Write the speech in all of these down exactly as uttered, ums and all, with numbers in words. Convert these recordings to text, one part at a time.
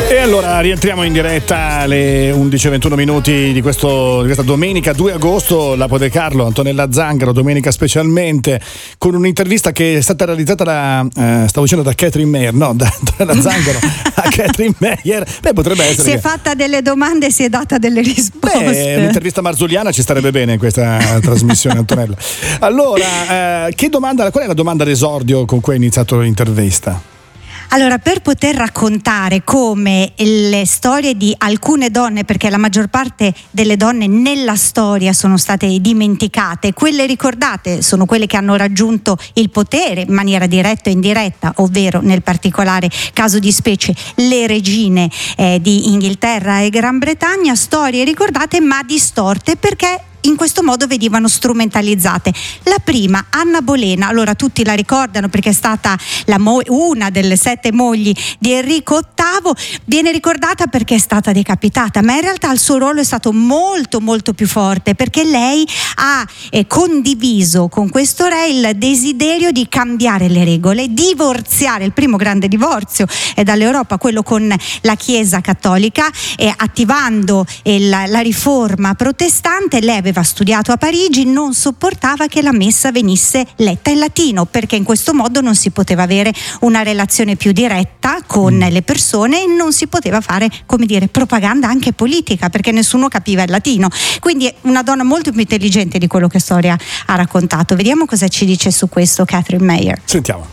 E allora rientriamo in diretta alle undici e ventuno minuti di, questo, di questa domenica due agosto. Lapo De Carlo, Antonella Zangaro, domenica specialmente, con un'intervista che è stata realizzata da, eh, stavo dicendo da Catherine Meyer, no, da Antonella Zangaro a Catherine Meyer. Beh, potrebbe essere. Si è che... fatta delle domande e si è data delle risposte. Beh, un'intervista marzulliana ci starebbe bene in questa trasmissione, Antonella. Allora, eh, che domanda, qual è la domanda d'esordio con cui hai iniziato l'intervista? Allora, per poter raccontare come le storie di alcune donne, perché la maggior parte delle donne nella storia sono state dimenticate, quelle ricordate sono quelle che hanno raggiunto il potere in maniera diretta o indiretta, ovvero nel particolare caso di specie le regine eh, di Inghilterra e Gran Bretagna, storie ricordate ma distorte perché in questo modo venivano strumentalizzate. La prima, Anna Bolena, allora tutti la ricordano perché è stata la mo- una delle sette mogli di Enrico ottavo, viene ricordata perché è stata decapitata, ma in realtà il suo ruolo è stato molto molto più forte perché lei ha eh, condiviso con questo re il desiderio di cambiare le regole, divorziare, il primo grande divorzio è dall'Europa, quello con la Chiesa cattolica, eh, attivando eh, la, la riforma protestante. Lei aveva studiato a Parigi, non sopportava che la messa venisse letta in latino perché in questo modo non si poteva avere una relazione più diretta con le persone e non si poteva fare, come dire, propaganda anche politica perché nessuno capiva il latino. Quindi è una donna molto più intelligente di quello che Storia ha raccontato. Vediamo cosa ci dice su questo Catherine Meyer. Sentiamo.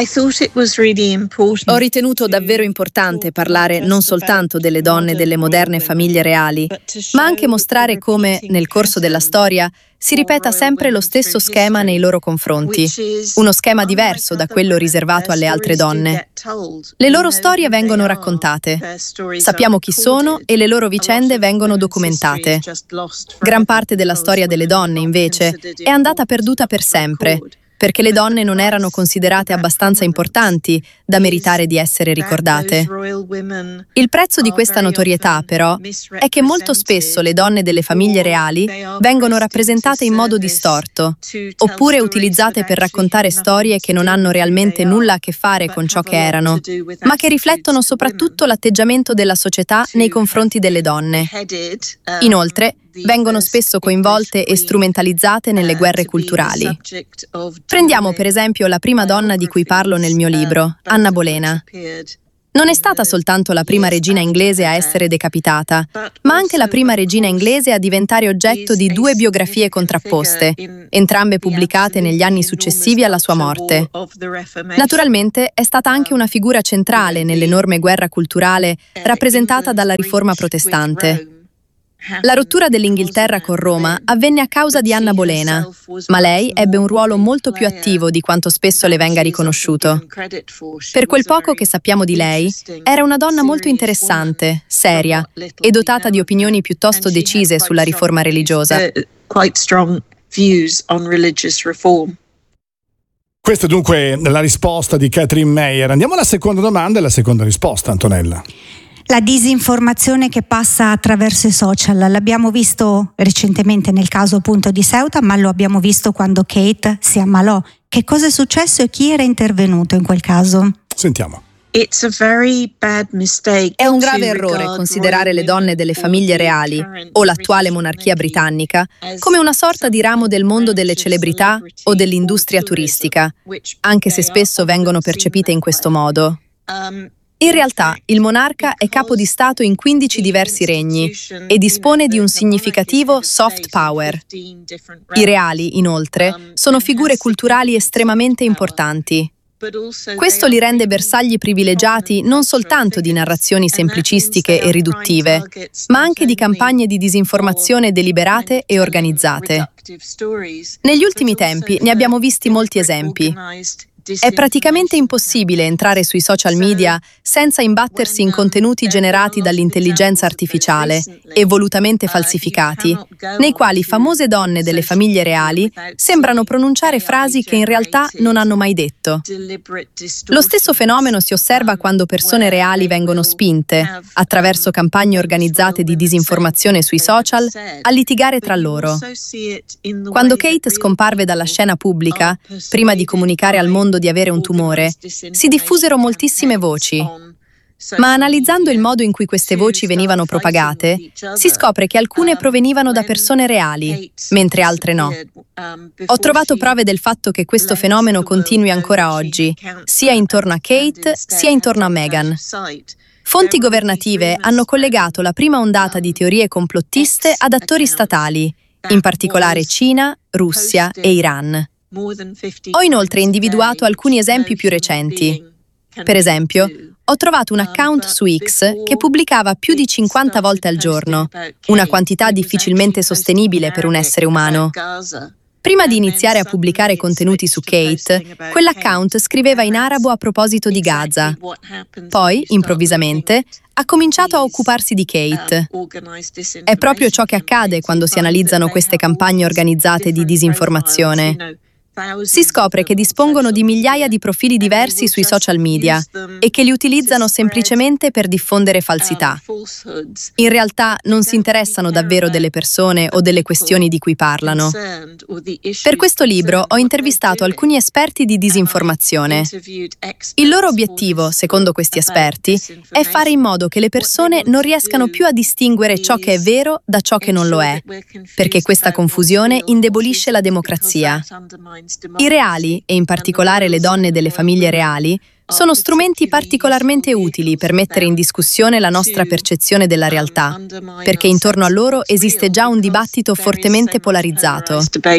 Ho ritenuto davvero importante parlare non soltanto delle donne delle moderne famiglie reali, ma anche mostrare come, nel corso della storia, si ripeta sempre lo stesso schema nei loro confronti, uno schema diverso da quello riservato alle altre donne. Le loro storie vengono raccontate, sappiamo chi sono e le loro vicende vengono documentate. Gran parte della storia delle donne, invece, è andata perduta per sempre, perché le donne non erano considerate abbastanza importanti da meritare di essere ricordate. Il prezzo di questa notorietà, però, è che molto spesso le donne delle famiglie reali vengono rappresentate in modo distorto, oppure utilizzate per raccontare storie che non hanno realmente nulla a che fare con ciò che erano, ma che riflettono soprattutto l'atteggiamento della società nei confronti delle donne. Inoltre, vengono spesso coinvolte e strumentalizzate nelle guerre culturali. Prendiamo per esempio la prima donna di cui parlo nel mio libro, Anna Bolena. Non è stata soltanto la prima regina inglese a essere decapitata, ma anche la prima regina inglese a diventare oggetto di due biografie contrapposte, entrambe pubblicate negli anni successivi alla sua morte. Naturalmente è stata anche una figura centrale nell'enorme guerra culturale rappresentata dalla Riforma protestante. La rottura dell'Inghilterra con Roma avvenne a causa di Anna Bolena, ma lei ebbe un ruolo molto più attivo di quanto spesso le venga riconosciuto. Per quel poco che sappiamo di lei, era una donna molto interessante, seria e dotata di opinioni piuttosto decise sulla riforma religiosa. Questa è dunque la risposta di Catherine Meyer. Andiamo alla seconda domanda e la seconda risposta, Antonella. La disinformazione che passa attraverso i social, l'abbiamo visto recentemente nel caso appunto di Ceuta, ma lo abbiamo visto quando Kate si ammalò. Che cosa è successo e chi era intervenuto in quel caso? Sentiamo. È un grave errore considerare le donne delle famiglie reali o l'attuale monarchia britannica come una sorta di ramo del mondo delle celebrità o dell'industria turistica, anche se spesso vengono percepite in questo modo. In realtà, il monarca è capo di Stato in quindici diversi regni e dispone di un significativo soft power. I reali, inoltre, sono figure culturali estremamente importanti. Questo li rende bersagli privilegiati non soltanto di narrazioni semplicistiche e riduttive, ma anche di campagne di disinformazione deliberate e organizzate. Negli ultimi tempi ne abbiamo visti molti esempi. È praticamente impossibile entrare sui social media senza imbattersi in contenuti generati dall'intelligenza artificiale e volutamente falsificati, nei quali famose donne delle famiglie reali sembrano pronunciare frasi che in realtà non hanno mai detto. Lo stesso fenomeno si osserva quando persone reali vengono spinte, attraverso campagne organizzate di disinformazione sui social, a litigare tra loro. Quando Kate scomparve dalla scena pubblica, prima di comunicare al mondo di avere un tumore, si diffusero moltissime voci. Ma analizzando il modo in cui queste voci venivano propagate, si scopre che alcune provenivano da persone reali, mentre altre no. Ho trovato prove del fatto che questo fenomeno continui ancora oggi, sia intorno a Kate, sia intorno a Meghan. Fonti governative hanno collegato la prima ondata di teorie complottiste ad attori statali, in particolare Cina, Russia e Iran. Ho inoltre individuato alcuni esempi più recenti. Per esempio, ho trovato un account su X che pubblicava più di cinquanta volte al giorno, una quantità difficilmente sostenibile per un essere umano. Prima di iniziare a pubblicare contenuti su Kate, quell'account scriveva in arabo a proposito di Gaza. Poi, improvvisamente, ha cominciato a occuparsi di Kate. È proprio ciò che accade quando si analizzano queste campagne organizzate di disinformazione. Si scopre che dispongono di migliaia di profili diversi sui social media e che li utilizzano semplicemente per diffondere falsità. In realtà non si interessano davvero delle persone o delle questioni di cui parlano. Per questo libro ho intervistato alcuni esperti di disinformazione. Il loro obiettivo, secondo questi esperti, è fare in modo che le persone non riescano più a distinguere ciò che è vero da ciò che non lo è, perché questa confusione indebolisce la democrazia. I reali, e in particolare le donne delle famiglie reali, sono strumenti particolarmente utili per mettere in discussione la nostra percezione della realtà, perché intorno a loro esiste già un dibattito fortemente polarizzato.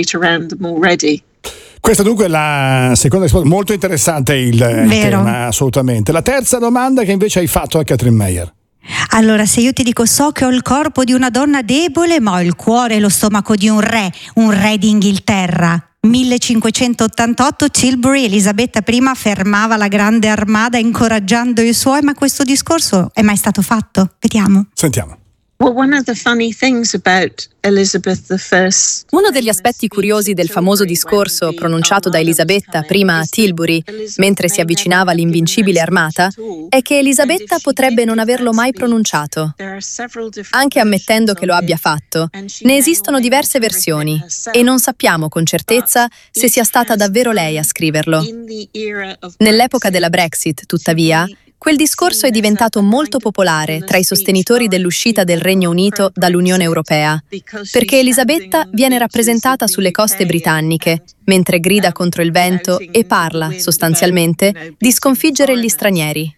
Questa dunque è la seconda risposta, molto interessante il, il tema, assolutamente. La terza domanda che invece hai fatto a Katherine Mayer. Allora, se io ti dico so che ho il corpo di una donna debole, ma ho il cuore e lo stomaco di un re, un re d'Inghilterra. millecinquecentottantotto, Tilbury, Elisabetta I fermava la grande armada incoraggiando i suoi, ma questo discorso è mai stato fatto? Vediamo. Sentiamo. Uno degli aspetti curiosi del famoso discorso pronunciato da Elisabetta prima a Tilbury, mentre si avvicinava all'invincibile armata, è che Elisabetta potrebbe non averlo mai pronunciato. Anche ammettendo che lo abbia fatto, ne esistono diverse versioni e non sappiamo con certezza se sia stata davvero lei a scriverlo. Nell'epoca della Brexit, tuttavia, quel discorso è diventato molto popolare tra i sostenitori dell'uscita del Regno Unito dall'Unione Europea, perché Elisabetta viene rappresentata sulle coste britanniche, mentre grida contro il vento e parla, sostanzialmente, di sconfiggere gli stranieri.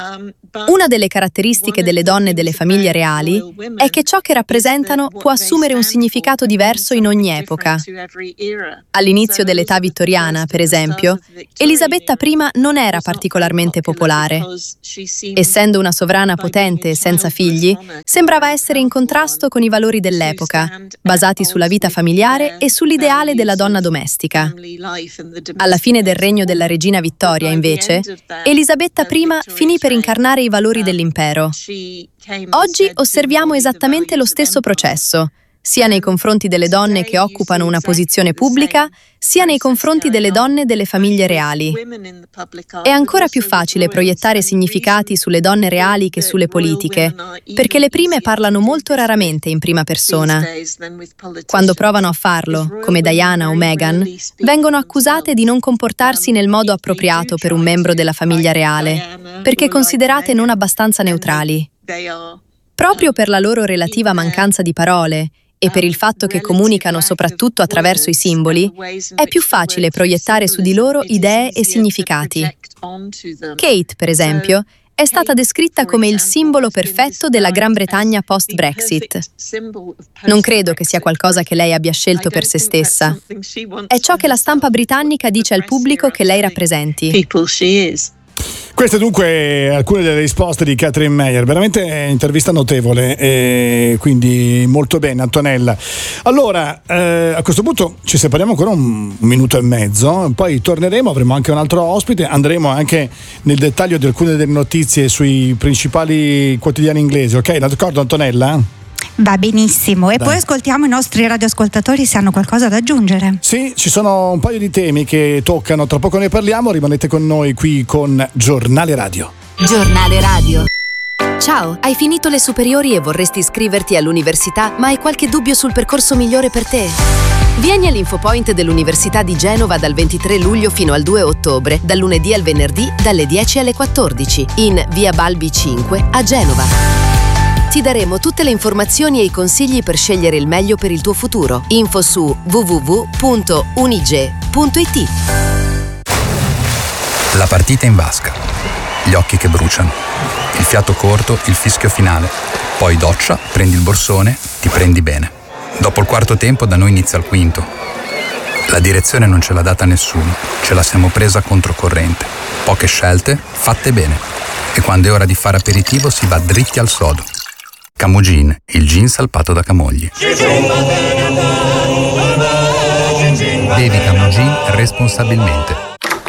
Una delle caratteristiche delle donne delle famiglie reali è che ciò che rappresentano può assumere un significato diverso in ogni epoca. All'inizio dell'età vittoriana, per esempio, Elisabetta I non era particolarmente popolare. Essendo una sovrana potente e senza figli, sembrava essere in contrasto con i valori dell'epoca, basati sulla vita familiare e sull'ideale della donna domestica. Alla fine del regno della regina Vittoria, invece, Elisabetta I finì per incarnare i valori dell'impero. Oggi osserviamo esattamente lo stesso processo, sia nei confronti delle donne che occupano una posizione pubblica, sia nei confronti delle donne delle famiglie reali. È ancora più facile proiettare significati sulle donne reali che sulle politiche, perché le prime parlano molto raramente in prima persona. Quando provano a farlo, come Diana o Meghan, vengono accusate di non comportarsi nel modo appropriato per un membro della famiglia reale, perché considerate non abbastanza neutrali. Proprio per la loro relativa mancanza di parole, e per il fatto che comunicano soprattutto attraverso i simboli, è più facile proiettare su di loro idee e significati. Kate, per esempio, è stata descritta come il simbolo perfetto della Gran Bretagna post-Brexit. Non credo che sia qualcosa che lei abbia scelto per se stessa. È ciò che la stampa britannica dice al pubblico che lei rappresenti. Queste dunque alcune delle risposte di Katherine Mayer, veramente intervista notevole, e quindi molto bene Antonella. Allora eh, a questo punto ci separiamo ancora un minuto e mezzo, poi torneremo, avremo anche un altro ospite, andremo anche nel dettaglio di alcune delle notizie sui principali quotidiani inglesi, ok? D'accordo Antonella? Va benissimo, e Dai. Poi ascoltiamo i nostri radioascoltatori se hanno qualcosa da aggiungere. Sì, ci sono un paio di temi che toccano, tra poco ne parliamo, rimanete con noi qui con Giornale Radio. Giornale Radio. Ciao, hai finito le superiori e vorresti iscriverti all'università, ma hai qualche dubbio sul percorso migliore per te? Vieni all'Infopoint dell'Università di Genova dal ventitré luglio fino al due ottobre, dal lunedì al venerdì dalle dieci alle quattordici, in via Balbi cinque a Genova. Ti daremo tutte le informazioni e i consigli per scegliere il meglio per il tuo futuro. Info su w w w punto unige punto i t. La partita in vasca, gli occhi che bruciano, il fiato corto, il fischio finale, poi doccia, prendi il borsone, ti prendi bene. Dopo il quarto tempo da noi inizia il quinto. La direzione non ce l'ha data nessuno, ce la siamo presa controcorrente. Poche scelte, fatte bene. E quando è ora di fare aperitivo si va dritti al sodo. Camogin, il gin salpato da Camogli. Bevi Camogin responsabilmente.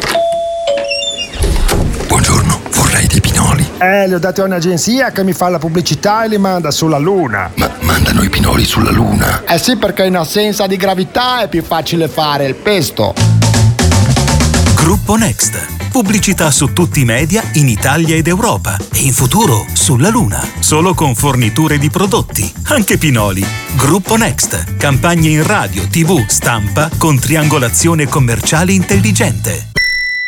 Buongiorno, vorrei dei pinoli. Eh, li ho dati a un'agenzia che mi fa la pubblicità e li manda sulla Luna. Ma mandano i pinoli sulla Luna? Eh sì, perché in assenza di gravità è più facile fare il pesto. Gruppo Next. Pubblicità su tutti i media in Italia ed Europa e in futuro sulla Luna. Solo con forniture di prodotti, anche pinoli. Gruppo Next. Campagne in radio, tivù, stampa con triangolazione commerciale intelligente.